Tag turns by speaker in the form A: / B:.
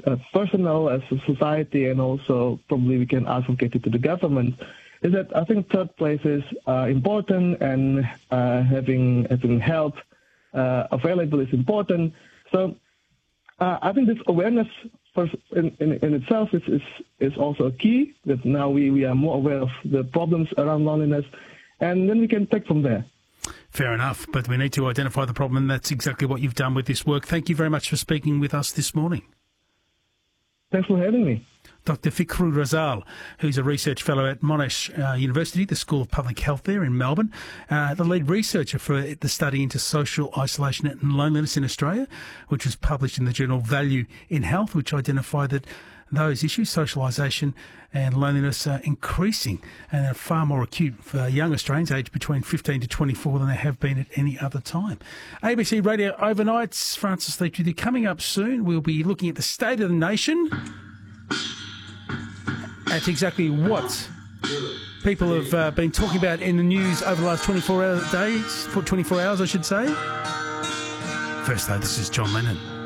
A: personal, as a society, and also probably we can advocate it to the government, is that I think third places are important, and having help available is important. So I think this awareness in itself is also a key, that now we are more aware of the problems around loneliness, and then we can take from there.
B: Fair enough, but we need to identify the problem, and that's exactly what you've done with this work. Thank you very much for speaking with us this morning.
A: Thanks for having me.
B: Dr. Fikru Razal, who's a research fellow at Monash University, the School of Public Health there in Melbourne, the lead researcher for the study into social isolation and loneliness in Australia, which was published in the journal Value in Health, which identified that those issues, socialisation and loneliness, are increasing and are far more acute for young Australians aged between 15 to 24 than they have been at any other time. ABC Radio Overnights, Francis Leach with you. Coming up soon, we'll be looking at the state of the nation, at exactly what people have been talking about in the news over the last 24 hours, I should say. First though, this is John Lennon.